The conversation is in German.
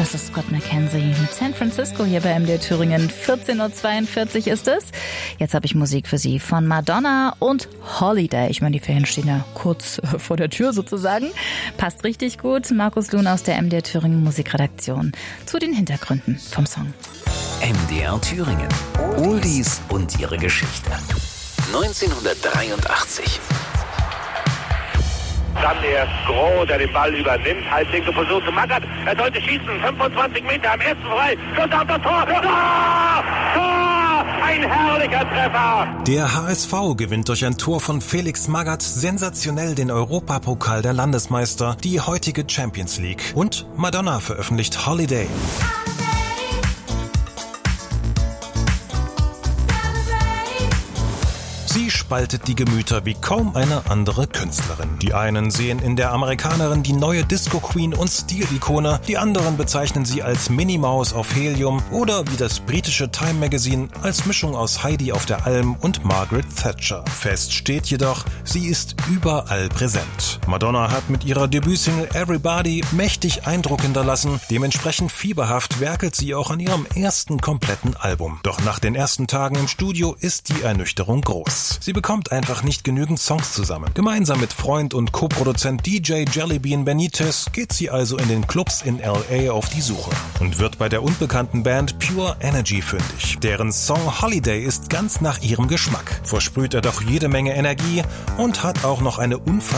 Das ist Scott McKenzie mit San Francisco hier bei MDR Thüringen. 14.42 Uhr ist es. Jetzt habe ich Musik für Sie von Madonna und Holiday. Ich meine, die Ferien stehen ja kurz vor der Tür sozusagen. Passt richtig gut. Markus Luhn aus der MDR Thüringen Musikredaktion zu den Hintergründen vom Song. MDR Thüringen. Oldies und ihre Geschichte. 1983. Dann erst Groh, der den Ball übernimmt. Halblinke Versuch zu Magath. Er sollte schießen. 25 Meter am ersten frei. Schuss auf das Tor. Tor! Tor! Ein herrlicher Treffer. Der HSV gewinnt durch ein Tor von Felix Magath sensationell den Europapokal der Landesmeister, die heutige Champions League. Und Madonna veröffentlicht Holiday. Sie spaltet die Gemüter wie kaum eine andere Künstlerin. Die einen sehen in der Amerikanerin die neue Disco-Queen und Stilikone, die anderen bezeichnen sie als Minnie-Maus auf Helium oder wie das britische Time Magazine als Mischung aus Heidi auf der Alm und Margaret Thatcher. Fest steht jedoch, sie ist überall präsent. Madonna hat mit ihrer Debütsingle Everybody mächtig Eindruck hinterlassen, dementsprechend fieberhaft werkelt sie auch an ihrem ersten kompletten Album. Doch nach den ersten Tagen im Studio ist die Ernüchterung groß. Sie bekommt einfach nicht genügend Songs zusammen. Gemeinsam mit Freund und Co-Produzent DJ Jellybean Benitez geht sie also in den Clubs in LA auf die Suche und wird bei der unbekannten Band Pure Energy fündig. Deren Song Holiday ist ganz nach ihrem Geschmack, versprüht er doch jede Menge Energie und hat auch noch eine unfassbare